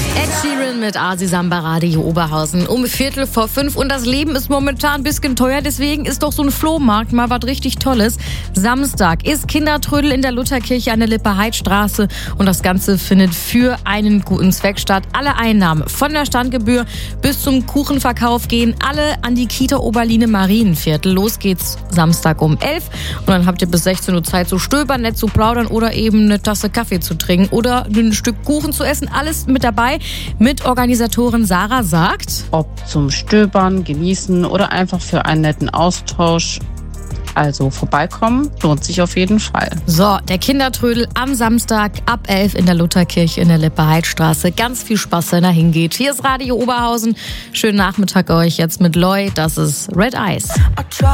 Ed Sheeran mit Asi Samba Radio Oberhausen um 4:45 und das Leben ist momentan ein bisschen teuer, deswegen ist doch so ein Flohmarkt mal was richtig Tolles. Samstag ist Kindertrödel in der Lutherkirche an der Lippe-Heidstraße und das Ganze findet für einen guten Zweck statt. Alle Einnahmen von der Standgebühr bis zum Kuchenverkauf gehen alle an die Kita Oberline Marienviertel. Los geht's Samstag um 11 und dann habt ihr bis 16 Uhr Zeit zu stöbern, nett zu plaudern oder eben eine Tasse Kaffee zu trinken oder ein Stück Kuchen zu essen. Alles mit dabei. Mitorganisatorin Sarah sagt, ob zum Stöbern, Genießen oder einfach für einen netten Austausch. Also vorbeikommen lohnt sich auf jeden Fall. So, der Kindertrödel am Samstag ab 11 in der Lutherkirche in der Lippe-Heidstraße. Ganz viel Spaß, wenn er hingeht. Hier ist Radio Oberhausen. Schönen Nachmittag euch jetzt mit Loy. Das ist Red Eyes.